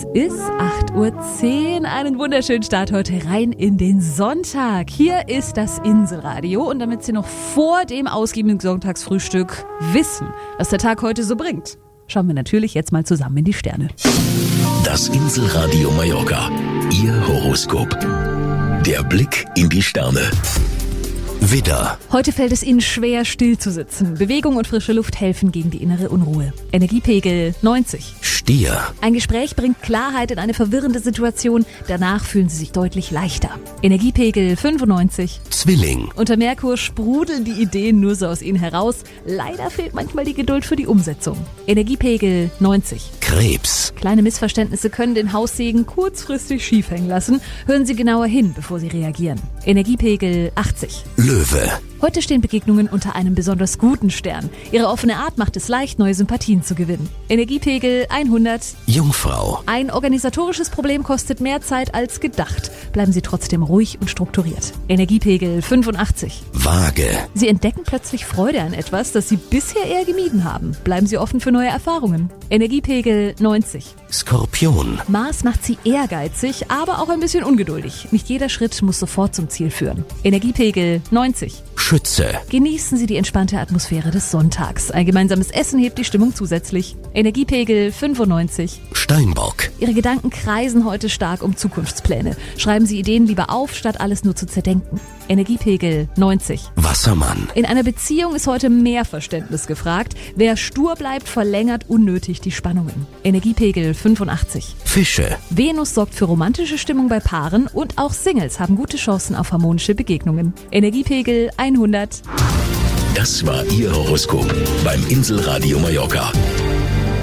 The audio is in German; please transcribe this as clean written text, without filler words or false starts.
ist 8:10 Uhr. Einen wunderschönen Start heute rein in den Sonntag. Hier ist das Inselradio und damit Sie noch vor dem ausgiebigen Sonntagsfrühstück wissen, was der Tag heute so bringt, schauen wir natürlich jetzt mal zusammen in die Sterne. Das Inselradio Mallorca, Ihr Horoskop. Der Blick in die Sterne. Widder. Heute fällt es Ihnen schwer, still zu sitzen. Bewegung und frische Luft helfen gegen die innere Unruhe. Energiepegel 90. Stier. Ein Gespräch bringt Klarheit in eine verwirrende Situation. Danach fühlen Sie sich deutlich leichter. Energiepegel 95. Zwilling. Unter Merkur sprudeln die Ideen nur so aus Ihnen heraus. Leider fehlt manchmal die Geduld für die Umsetzung. Energiepegel 90. Krebs. Kleine Missverständnisse können den Haussegen kurzfristig schief hängen lassen. Hören Sie genauer hin, bevor Sie reagieren. Energiepegel 80. Löwe. Heute stehen Begegnungen unter einem besonders guten Stern. Ihre offene Art macht es leicht, neue Sympathien zu gewinnen. Energiepegel 100. Jungfrau. Ein organisatorisches Problem kostet mehr Zeit als gedacht. Bleiben Sie trotzdem ruhig und strukturiert. Energiepegel 85. Waage. Sie entdecken plötzlich Freude an etwas, das Sie bisher eher gemieden haben. Bleiben Sie offen für neue Erfahrungen. Energiepegel 90. Skorpion. Mars macht Sie ehrgeizig, aber auch ein bisschen ungeduldig. Nicht jeder Schritt muss sofort zum Ziel führen. Energiepegel 90. Schütze. Genießen Sie die entspannte Atmosphäre des Sonntags. Ein gemeinsames Essen hebt die Stimmung zusätzlich. Energiepegel 95. Steinbock. Ihre Gedanken kreisen heute stark um Zukunftspläne. Schreiben Sie Ideen lieber auf, statt alles nur zu zerdenken. Energiepegel 90. Wassermann. In einer Beziehung ist heute mehr Verständnis gefragt. Wer stur bleibt, verlängert unnötig die Spannungen. Energiepegel 85. Fische. Venus sorgt für romantische Stimmung bei Paaren und auch Singles haben gute Chancen auf harmonische Begegnungen. Energiepegel 100. Das war Ihr Horoskop beim Inselradio Mallorca.